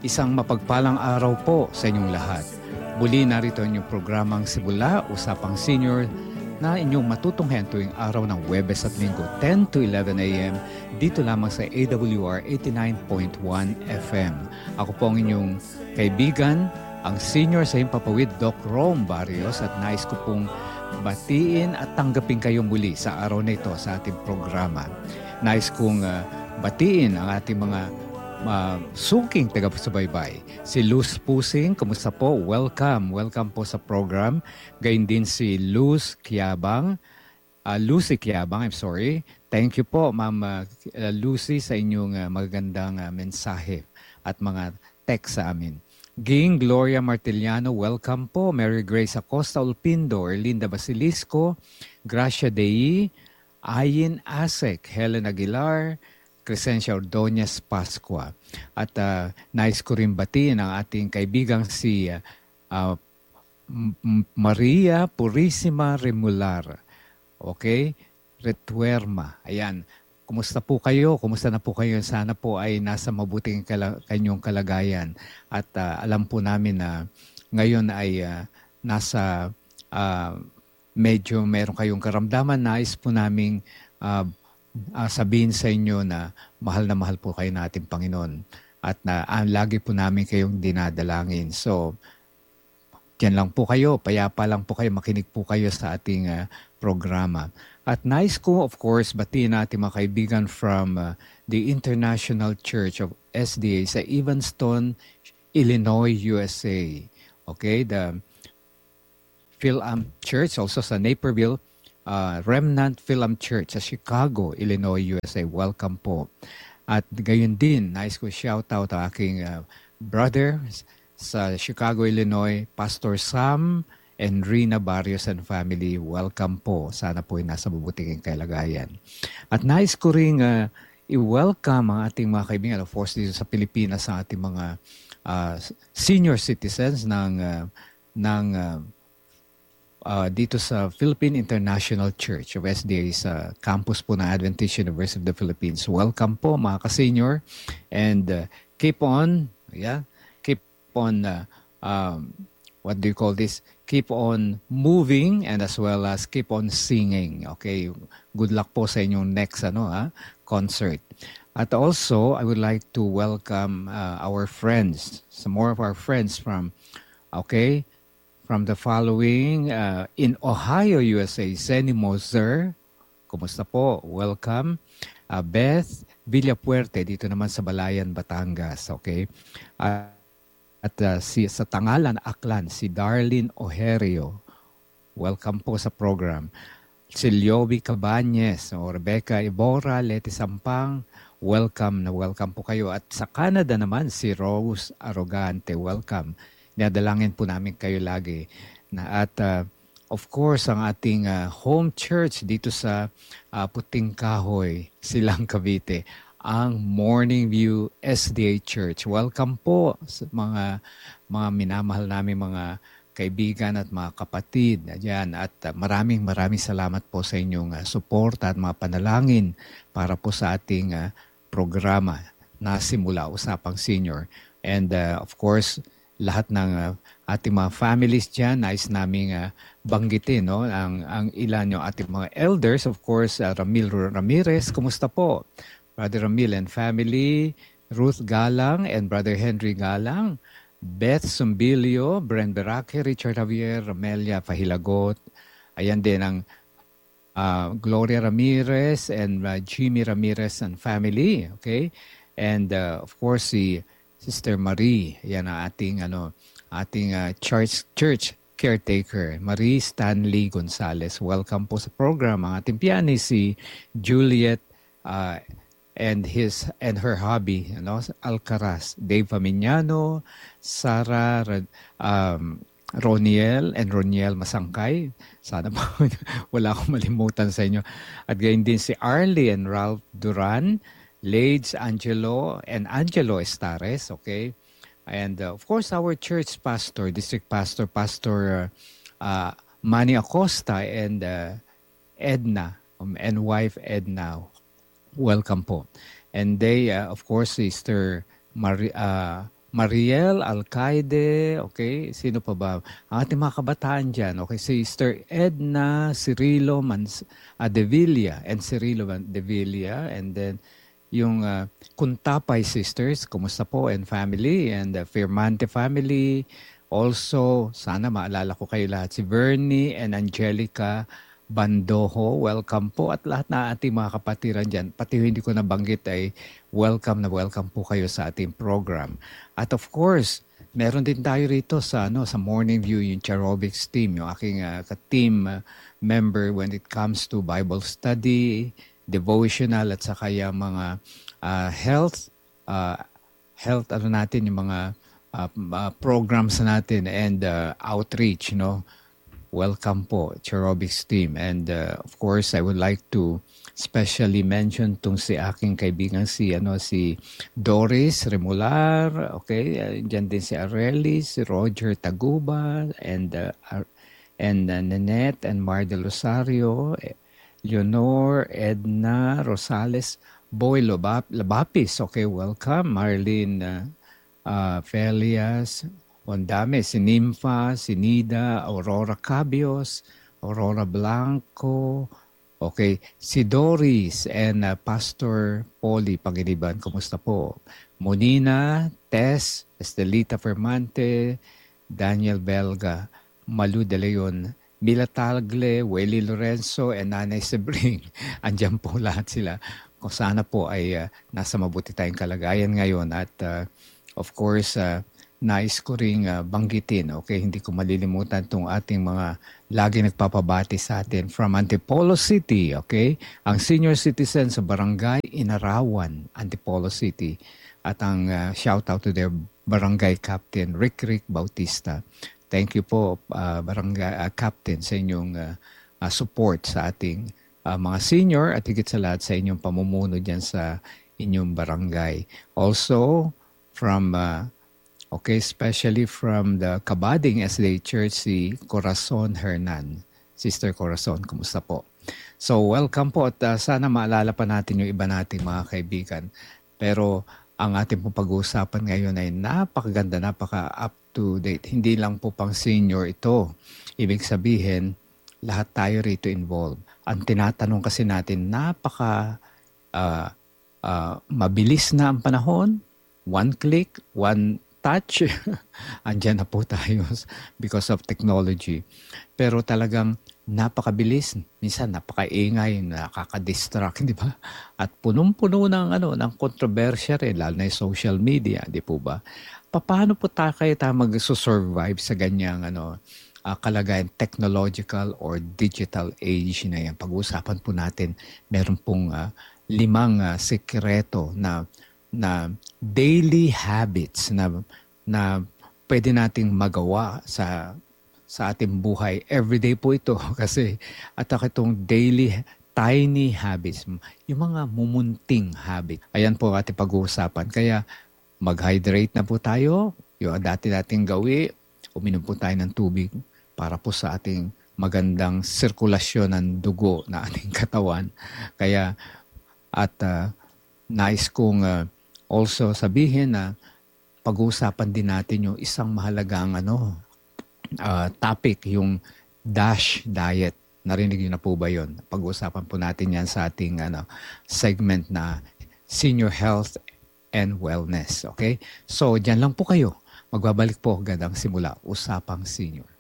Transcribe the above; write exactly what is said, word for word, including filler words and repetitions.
Isang mapagpalang araw po sa inyong lahat. Muli narito ang inyong programang Simula, Usapang Senior na inyong matutunghayan tuwing araw ng Huwebes at Linggo, ten to eleven a m dito lamang sa A W R eighty-nine point one F M. Ako po ang inyong kaibigan, ang senior sa Himpapawid, Doc Rom Barrios, at nais ko pong batiin at tanggapin kayo muli sa araw na ito sa ating programa. Nais kong uh, batiin ang ating mga Uh, suking taga-subaybay. Si Luz Pusing, kumusta po? Welcome. Welcome po sa program. Gayun din si Luz Kiabang. Uh, Lucy Kiabang, I'm sorry. Thank you po, Ma'am uh, Lucy, sa inyong uh, magagandang uh, mensahe at mga text sa amin. Ging Gloria Martiliano, welcome po. Mary Grace Acosta Ulpindo, Erlinda Basilisco, Gracia Dei, Ayin Asek, Helen Aguilar, Crescencia Ordonez Pascua. At uh, nais ko rin batiin ang ating kaibigang si uh, uh, Maria Purisima Remular. Okay? Retuerma. Ayan. Kumusta po kayo? Kumusta na po kayo? Sana po ay nasa mabuting kala- kanyong kalagayan. At uh, alam po namin na ngayon ay uh, nasa uh, medyo meron kayong karamdaman. Nais po naming uh, Uh, sabihin sa inyo na mahal na mahal po kayo natin, Panginoon. At na uh, lagi po namin kayong dinadalangin. So, diyan lang po kayo. Payapa lang po kayo. Makinig po kayo sa ating uh, programa. At nice ko, of course, batiin natin mga kaibigan from uh, the International Church of S D A sa Evanston, Illinois, U S A. Okay? The Philam Church, also sa Naperville, Uh, Remnant Philam Church sa Chicago, Illinois, U S A. Welcome po. At gayon din, nice ko shout out ang aking uh, brother sa Chicago, Illinois, Pastor Sam and Rina Barrios and family. Welcome po. Sana po ay nasa mabuting kalagayan. At nice ko rin uh, i-welcome ang ating mga kaibigan, of course, dito sa Pilipinas, ang ating mga uh, senior citizens ng, uh, ng uh, Uh, dito sa Philippine International Church of S D A sa campus po ng Adventist University of the Philippines. Welcome po mga ka-senior, and uh, keep on, yeah, keep on, uh, um, what do you call this? Keep on moving and as well as keep on singing. Okay, good luck po sa inyong next ano ha, concert. At also, I would like to welcome uh, our friends, some more of our friends from, okay, from the following, uh, in Ohio, U S A, Zenny Moser, kumusta po? Welcome. Uh, Beth Villapuerte, dito naman sa Balayan, Batangas, okay? Uh, at uh, si, sa Tangalan, Aklan, si Darlene Ojerio, welcome po sa program. Si Liobi Cabañez, o Rebecca Ibora, Leti Sampang, welcome na welcome po kayo. At sa Canada naman, si Rose Arrogante, welcome. Nadalangin po namin kayo lagi. Na at uh, of course, ang ating uh, home church dito sa uh, Puting Kahoy, Silang Cavite, ang Morning View S D A Church. Welcome po sa mga mga minamahal namin mga kaibigan at mga kapatid. Ayan, at uh, maraming maraming salamat po sa inyong uh, suporta at mga panalangin para po sa ating uh, programa na Simula, Usapang Senior. And uh, of course, lahat ng uh, ating mga families dyan, nais naming uh, banggitin, no? ang, ang ilan yung ating mga elders, of course, uh, Ramil Ramirez, kumusta po? Brother Ramil and family, Ruth Galang and Brother Henry Galang, Beth Sumbilio, Bren Beraque, Richard Javier, Ramelia Fahilagot, ayan din ang uh, Gloria Ramirez and uh, Jimmy Ramirez and family, okay? And uh, of course, si Sister Marie, yan ang ating ano, ating uh, church church caretaker, Marie Stanley Gonzalez. Welcome po sa program. Ang ating pianist si Juliet uh, and his and her hubby, you know, Alcaraz, Dave Faminiano, Sarah um, Roniel and Roniel Masangkay. Sana po wala akong malimutan sa inyo. At gayon din si Arlie and Ralph Duran, Lades Angelo and Angelo Estares, okay? And uh, of course, our church pastor, district pastor, Pastor uh, uh, Manny Acosta and uh, Edna, um, and wife Edna. Welcome po. And they, uh, of course, Sister Marie, uh, Mariel Alcaide, okay? Sino pa ba? Ang ating mga kabataan dyan, okay? Sister Edna Cirilo Mans uh, De Villa and Cirilo Man- De Villa. And then yung uh, Kuntapay Sisters, kumusta po? And family, and the Firmante family. Also, sana maalala ko kayo lahat. Si Bernie and Angelica Bandoho, welcome po. At lahat na ating mga kapatiran dyan, pati yung hindi ko nabanggit ay welcome na welcome po kayo sa ating program. At of course, meron din tayo rito sa ano sa Morning View yung Cherobics team, yung aking uh, ka-team uh, member when it comes to Bible study, devotional at saka yung mga uh, health uh, health ano natin yung mga uh, uh, programs natin and uh, outreach, no. Welcome po, Cherobics team. And uh, of course, I would like to specially mention tong si aking kaibigan si ano si Doris Remular, okay? Uh, diyan din si Arelis, si Roger Taguba, and uh, Ar- and uh, Nanette and Mar de Rosario, eh, Leonor, Edna Rosales, Boy Lobap, Labapis, okay, welcome. Marlene uh, uh, Felias, ang dami, si Nympha, si Nida, Aurora Cabios, Aurora Blanco, okay, si Doris and uh, Pastor Polly Pagiliban, kumusta po? Monina, Tess, Estelita Fermante, Daniel Belga, Malu De Leon, Mila Tagle, Welly Lorenzo, and Nanay Sebring. Andiyan po lahat sila. Kung sana po ay uh, nasa mabuti tayong kalagayan ngayon at uh, of course, uh, nais ko ring uh, banggitin, okay? Hindi ko malilimutan itong ating mga lagi nagpapabati sa atin from Antipolo City, okay? Ang senior citizen sa Barangay Inarawan, Antipolo City. At ang uh, shout out to their Barangay Captain, Rick Rick Bautista. Thank you po, uh, Barangay uh, Captain, sa inyong uh, uh, support sa ating uh, mga senior at higit sa lahat sa inyong pamumuno dyan sa inyong barangay. Also, from... Uh, Okay, especially from the Kabading S D A Church, si Corazon Hernan. Sister Corazon, kumusta po? So, welcome po at uh, sana maalala pa natin yung iba nating mga kaibigan. Pero ang ating pong pag-uusapan ngayon ay napakaganda, napaka-up-to-date. Hindi lang po pang senior ito. Ibig sabihin, lahat tayo rito involved. Ang tinatanong kasi natin, napaka uh, uh, mabilis na ang panahon, one click, one touch, andyan na po tayo because of technology. Pero talagang napakabilis, minsan napakaingay, nakaka-distract, di ba? At punong-puno ng, ano, ng kontrobersya rin, lalo na yung social media, di po ba? Paano po tayo kayo tayo mag-survive sa ganyang ano, uh, kalagayan, technological or digital age na yan? Pag-uusapan po natin, meron pong uh, limang uh, sekreto na na daily habits na na pwede nating magawa sa sa ating buhay. Everyday po ito kasi at itong daily tiny habits, yung mga mumunting habit. Ayan po ating pag-uusapan. Kaya mag-hydrate na po tayo. Yung dati nating gawi, uminom po tayo ng tubig para po sa ating magandang sirkulasyon ng dugo na ating katawan. Kaya at uh, nais kong uh, also sabihin na pag-uusapan din natin yung isang mahalagang ano, uh, topic, yung DASH diet. Narinig niyo na po ba yun? Pag-uusapan po natin yan sa ating ano, segment na Senior Health and Wellness. Okay? So, dyan lang po kayo. Magbabalik po agad ang simula, Usapang Senior.